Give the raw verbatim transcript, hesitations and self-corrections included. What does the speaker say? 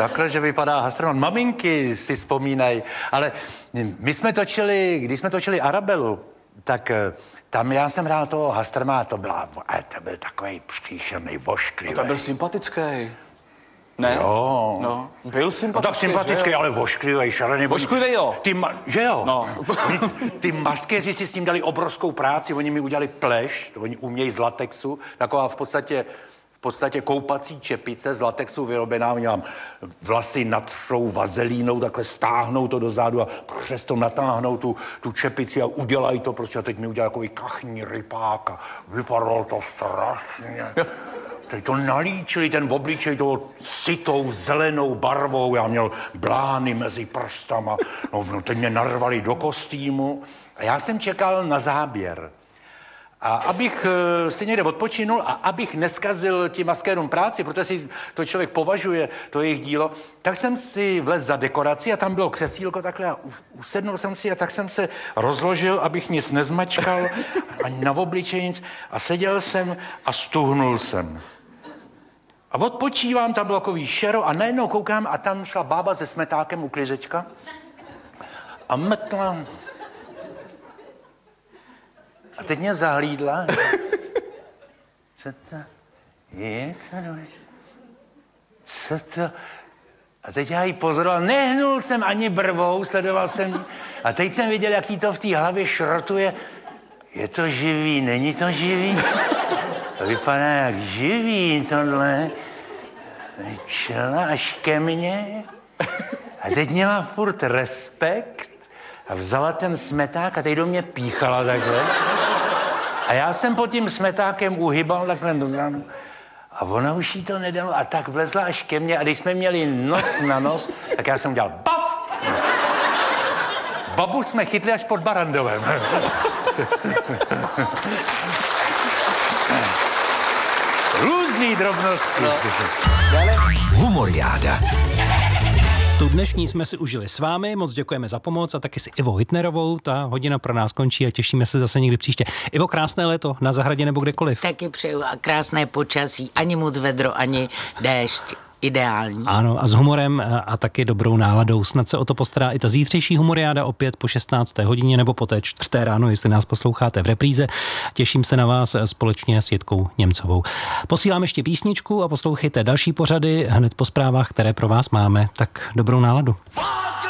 takhle, že vypadá Hastrman. Maminky si vzpomínají, ale my jsme točili, když jsme točili Arabelu, tak tam já jsem hrál toho Hastrmana, to byla, to byl takový příšerný, vošklivý. A to byl sympatický. Ne? Jo. No. Byl sympatický, no tak sympatický, že? ale vošklivý, šalený. Vošklivý, jo. Ty ma- že jo? No. Ty maskéři si s tím dali obrovskou práci, oni mi udělali pleš, oni umějí z latexu, taková v podstatě, v podstatě koupací čepice z latexu vyrobená, oni vám vlasy natřou vazelínou, takhle stáhnou to dozadu a přes to natáhnou tu, tu čepici a udělají to prostě. A teď mi udělali takový kachní rypák a vypadalo to strašně. Teď to nalíčili, ten obličej toho sytou zelenou barvou, já měl blány mezi prstama, no, no teď mě narvali do kostýmu a já jsem čekal na záběr. A abych uh, si někde odpočinul a abych neskazil tím maskérům práci, protože si to člověk považuje, to jejich dílo, tak jsem si vlez za dekoraci a tam bylo křesílko takhle a usednul jsem si a tak jsem se rozložil, abych nic nezmačkal, ani na obličeji nic a seděl jsem a stuhnul jsem. A odpočívám, tam bylo takový šero a najednou koukám a tam šla bába se smetákem u klizečka a metla. A teď mě zahlídla. Co to je? Co to? A teď já ji pozoroval, nehnul jsem ani brvou, sledoval jsem ji. A teď jsem viděl, jaký to v té hlavě šrotuje. Je to živý, není to živý? To vypadá jak živý tohle. Čela až ke mně. A teď měla furt respekt a vzala ten smeták a teď do mě píchala takhle. A já jsem pod tím smetákem uhybal takhle dozadu. A ona už jí to nedalo a tak vlezla až ke mně a když jsme měli nos na nos, tak já jsem udělal baf! Babu jsme chytli až pod Barandovem. Různý drobnosti. No. Humoriáda. Tu dnešní jsme si užili s vámi, moc děkujeme za pomoc a taky si Ivo Hitnerovou, ta hodina pro nás končí a těšíme se zase někdy příště. Ivo, krásné léto na zahradě nebo kdekoliv. Taky přeju a krásné počasí, ani moc vedro, ani déšť. Ideální. Ano, a s humorem a taky dobrou náladou. Snad se o to postará i ta zítřejší humoriáda opět po šestnácté hodině nebo po té čtvrté ráno, jestli nás posloucháte v repríze. Těším se na vás společně s Jitkou Němcovou. Posílám ještě písničku a poslouchejte další pořady hned po zprávách, které pro vás máme. Tak dobrou náladu.